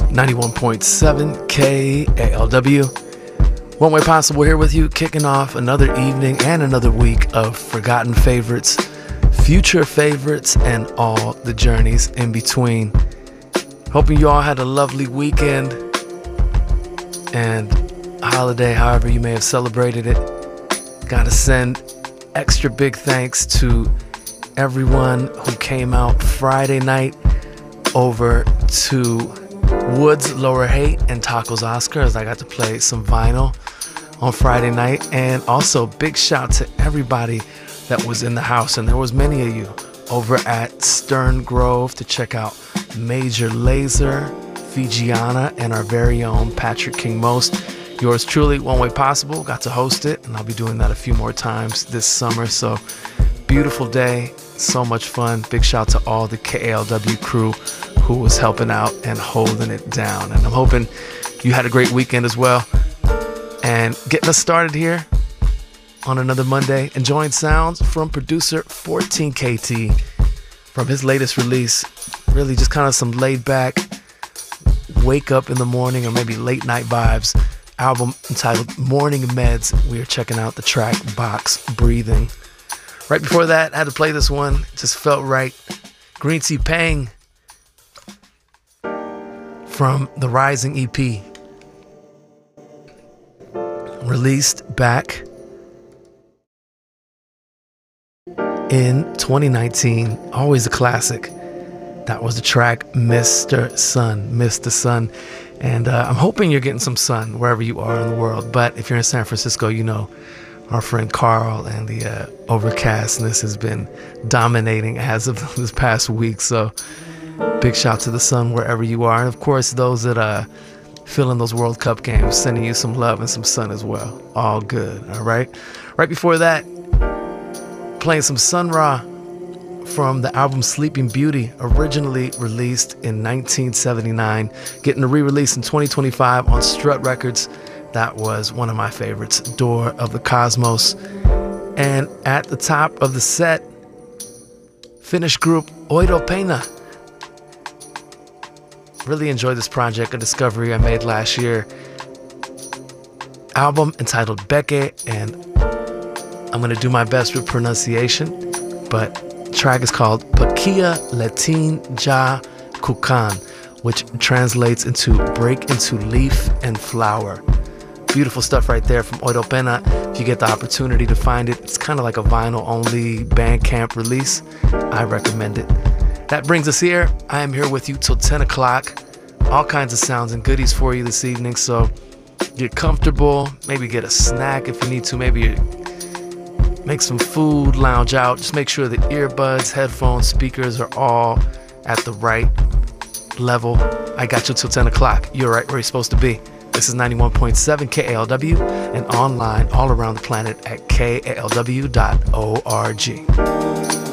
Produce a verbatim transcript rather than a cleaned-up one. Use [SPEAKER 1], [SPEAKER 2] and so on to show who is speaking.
[SPEAKER 1] ninety-one point seven K A L W. One Way Possible here with you, kicking off another evening and another week of forgotten favorites, future favorites, and all the journeys in between. Hoping you all had a lovely weekend and holiday, however you may have celebrated it. Gotta send extra big thanks to everyone who came out Friday night over to Woods Lower Haight and Tacos Oscar, as I got to play some vinyl on Friday night. And also big shout to everybody that was in the house, and there was many of you over at Stern Grove to check out Major Lazer, Fijiana, and our very own Patrick King Most. Yours truly, One Way Possible, got to host it, and I'll be doing that a few more times this summer. So beautiful day, so much fun. Big shout to all the K A L W crew who was helping out and holding it down. And I'm hoping you had a great weekend as well. And getting us started here on another Monday, enjoying sounds from producer fourteen K T from his latest release. Really just kind of some laid back, wake up in the morning or maybe late night vibes. Album entitled Morning Meds. We are checking out the track Box Breathing. Right before that, I had to play this one. Just felt right. Green Tea Pang from the Rising E P. Released back in twenty nineteen. Always a classic. That was the track Mister Sun. Mister Sun. And uh, I'm hoping you're getting some sun wherever you are in the world. But if you're in San Francisco, you know our friend Carl and the uh, overcastness has been dominating as of this past week. So big shout to the sun wherever you are. And of course, those that are filling those World Cup games, sending you some love and some sun as well. All good. All right. Right before that, playing some Sun Ra from the album Sleeping Beauty, originally released in nineteen seventy-nine, getting a re-release in twenty twenty-five on Strut Records. That was one of my favorites, Door of the Cosmos. And at the top of the set, Finnish group Oido Pena. Really enjoyed this project, a discovery I made last year. Album entitled Beke, and I'm going to do my best with pronunciation, but the track is called Pakia Latin Ja Kukan, which translates into break into leaf and flower. Beautiful stuff right there from Oido Pena. If you get the opportunity to find it, it's kind of like a vinyl-only Bandcamp release. I recommend it. That brings us here. I am here with you till ten o'clock. All kinds of sounds and goodies for you this evening, so get comfortable. Maybe get a snack if you need to. Maybe make some food, lounge out. Just make sure the earbuds, headphones, speakers are all at the right level. I got you till ten o'clock. You're right where you're supposed to be. This is ninety-one point seven K A L W and online all around the planet at K A L W dot org.